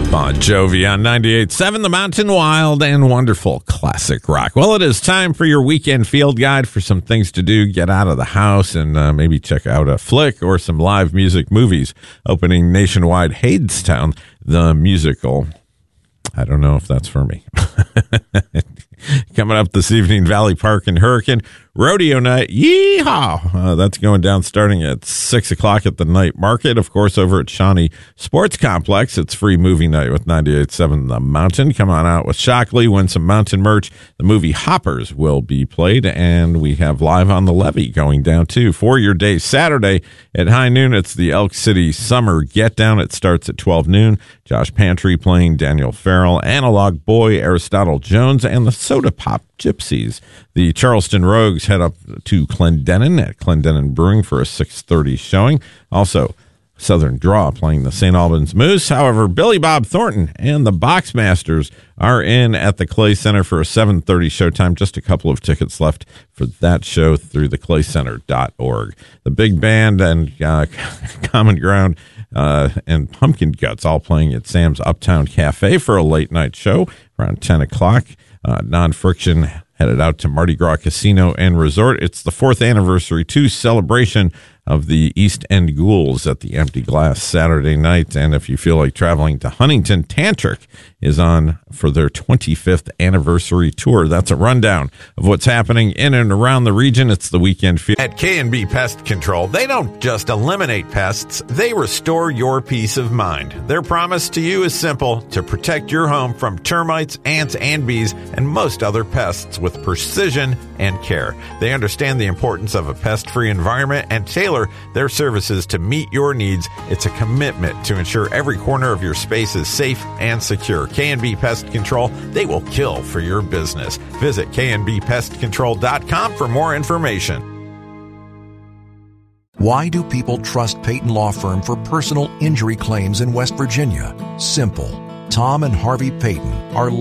Bon Jovi on 98.7, the Mountain Wild and Wonderful Classic Rock. Well, it is time for your weekend field guide for some things to do. Get out of the house and maybe check out a flick or some live music movies opening nationwide. Hadestown, the musical. I don't know if that's for me. Coming up this evening, Valley Park and Hurricane Rodeo Night. Yeehaw! That's going down starting at 6 o'clock at the night market. Of course, over at Shawnee Sports Complex, it's free movie night with 98.7 The Mountain. Come on out with Shockley, win some mountain merch. The movie Hoppers will be played, and we have Live on the Levee going down too. For your day Saturday at high noon, it's the Elk City Summer Get Down. It starts at 12 noon. Josh Pantry playing Daniel Farrell, Analog Boy, Aristotle Jones, and the Soda Pop Gypsies. The Charleston Rogues head up to Clendenin at Clendenin Brewing for a 6:30 showing. Also, Southern Draw playing the St. Albans Moose. However, Billy Bob Thornton and the Boxmasters are in at the Clay Center for a 7:30 showtime. Just a couple of tickets left for that show through theclaycenter.org. The Big Band and Common Ground and Pumpkin Guts all playing at Sam's Uptown Cafe for a late night show around 10 o'clock. Non-Friction headed out to Mardi Gras Casino and Resort. It's the 4th anniversary celebration of the East End Ghouls at the Empty Glass Saturday night. And if you feel like traveling to Huntington, Tantric is on for their 25th anniversary tour. That's a rundown of what's happening in and around the region. It's the weekend field. At K&B Pest Control, they don't just eliminate pests, they restore your peace of mind. Their promise to you is simple: to protect your home from termites, ants, and bees, and most other pests with precision and care. They understand the importance of a pest-free environment and tailor their services to meet your needs. It's a commitment to ensure every corner of your space is safe and secure. K&B Pest Control, they will kill for your business. Visit knbpestcontrol.com for more information. Why do people trust Peyton Law Firm for personal injury claims in West Virginia? Simple. Tom and Harvey Peyton are